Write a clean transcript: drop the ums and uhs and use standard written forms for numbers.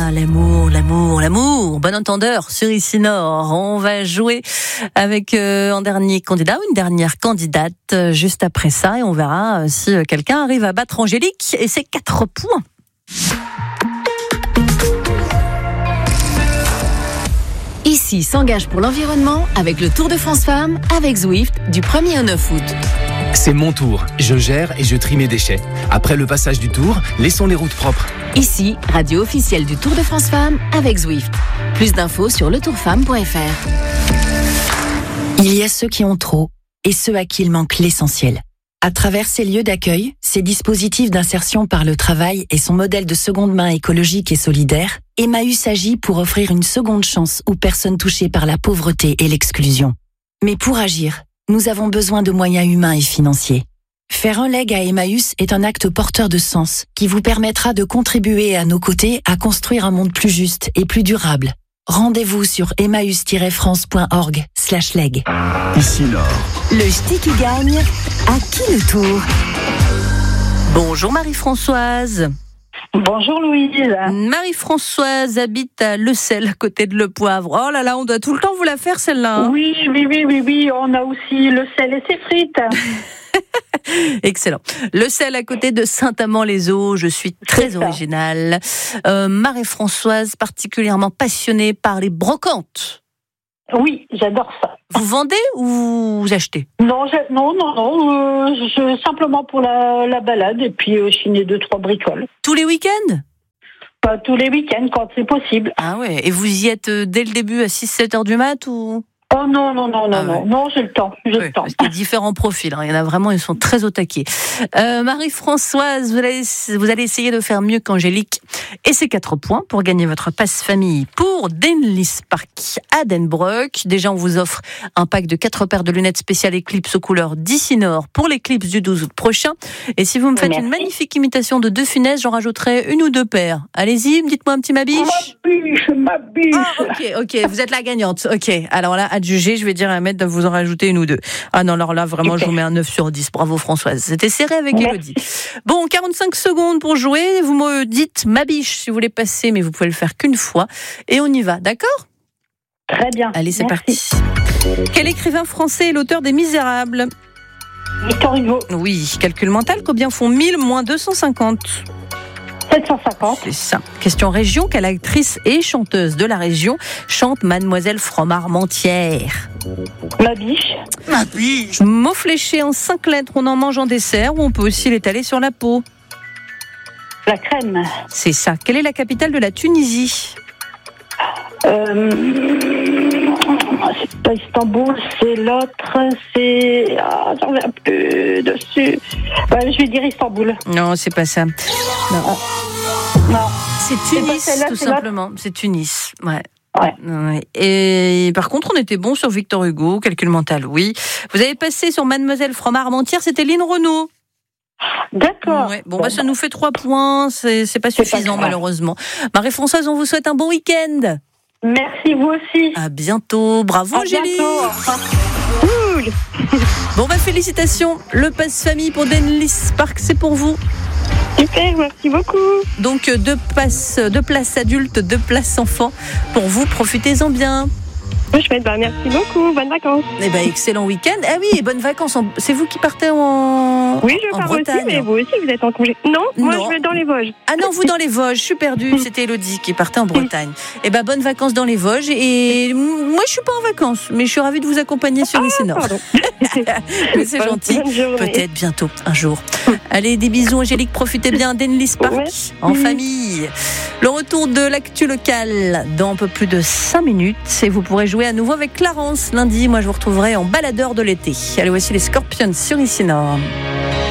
l'amour. Bon entendeur sur Ici Nord. On va jouer avec un dernier candidat ou une dernière candidate juste après ça et on verra si quelqu'un arrive à battre Angélique et ses 4 points. Ici s'engage pour l'environnement avec le Tour de France Femmes avec Zwift du 1er au 9 août. C'est mon tour. Je gère et je trie mes déchets. Après le passage du tour, laissons les routes propres. Ici, radio officielle du Tour de France Femmes avec Zwift. Plus d'infos sur letourfemme.fr. Il y a ceux qui ont trop et ceux à qui il manque l'essentiel. À travers ces lieux d'accueil, ces dispositifs d'insertion par le travail et son modèle de seconde main écologique et solidaire, Emmaüs agit pour offrir une seconde chance aux personnes touchées par la pauvreté et l'exclusion. Mais pour agir, nous avons besoin de moyens humains et financiers. Faire un leg à Emmaüs est un acte porteur de sens qui vous permettra de contribuer à nos côtés à construire un monde plus juste et plus durable. Rendez-vous sur emmaüs-france.org/leg. Ici Nord. Le ch'ti qui gagne, à qui le tour ? Bonjour Marie-Françoise. Bonjour Louise. Marie-Françoise habite à Le Sel, à côté de Le Poivre. Oh là là, on doit tout le temps vous la faire celle-là. Hein. Oui, on a aussi le sel et ses frites. Excellent. Le Sel à côté de Saint-Amand-les-Eaux. Je suis très originale. Marie-Françoise, particulièrement passionnée par les brocantes. Oui, j'adore ça. Vous vendez ou vous achetez ? Non, simplement pour la balade et puis je finis 2-3 bricoles. Tous les week-ends ? Pas tous les week-ends quand c'est possible. Ah ouais, et vous y êtes dès le début à 6-7 heures du mat ou ? Oh non, j'ai le temps. Parce qu'il y a différents profils, hein. Il y en a vraiment, ils sont très au taquet. Marie-Françoise, vous allez essayer de faire mieux qu'Angélique et ses 4 points pour gagner votre passe-famille pour Denlis Park à Denbroek. Déjà, on vous offre un pack de 4 paires de lunettes spéciales Eclipse aux couleurs d'Ici Nord pour l'Eclipse du 12 août prochain. Et si vous me faites une magnifique imitation de De Funès, j'en rajouterai 1 ou 2 paires. Allez-y, dites-moi un petit ma biche. Ma biche. Ah, ok, vous êtes la gagnante. Ok, alors là, à juger, je vais dire à Ahmed de vous en rajouter 1 ou 2. Ah non, alors là, vraiment, je vous mets un 9 sur 10. Bravo Françoise. C'était serré avec Élodie. Bon, 45 secondes pour jouer. Vous me dites ma biche si vous voulez passer, mais vous pouvez le faire qu'une fois. Et on y va, d'accord ? Très bien. Allez, c'est parti. Quel écrivain français est l'auteur des Misérables ? Victor Hugo. Oui, calcul mental, combien font 1000 moins 250 ? 750. C'est ça. Question région, quelle actrice et chanteuse de la région chante Mademoiselle From-Armentières ? Ma biche. Mot fléché en 5 lettres, on en mange en dessert ou on peut aussi l'étaler sur la peau ? La crème. C'est ça. Quelle est la capitale de la Tunisie ? C'est pas Istanbul, c'est l'autre, c'est... j'en reviens plus dessus. Je vais dire Istanbul. Non, c'est pas ça. Non. C'est Tunis, tout simplement. C'est Tunis, ouais. Et par contre, on était bon sur Victor Hugo, calcul mental, oui. Vous avez passé sur Mademoiselle From-Armentières, c'était Lynn Renaud. D'accord. Ouais. Bon, ça nous fait 3 points, c'est pas suffisant malheureusement. Marie-Françoise, on vous souhaite un bon week-end. Merci, vous aussi. À bientôt. Bravo, Angélique. Cool. Bon, félicitations. Le passe-famille pour Denlis Park, c'est pour vous. Super, merci beaucoup. Donc, 2 places adultes, 2 places enfants. Pour vous, profitez-en bien. Merci beaucoup, bonnes vacances. Excellent week-end. Ah oui, et bonnes vacances. C'est vous qui partez en Oui, je pars Bretagne. aussi, mais vous aussi, vous êtes en congé. Non, moi je vais dans les Vosges. Ah non, vous dans les Vosges, je suis perdue. C'était Élodie qui partait en Bretagne. Bonnes vacances dans les Vosges. Et moi, je suis pas en vacances, mais je suis ravie de vous accompagner sur Ici Nord. Mais c'est gentil. Peut-être bientôt, un jour. Allez, des bisous, Angélique. Profitez bien d'Enlis Park en famille. Le retour de l'actu locale dans un peu plus de 5 minutes. Et vous pourrez jouer à nouveau avec Clarence lundi. Moi, je vous retrouverai en baladeur de l'été. Allez, voici les Scorpions sur Ici Nord.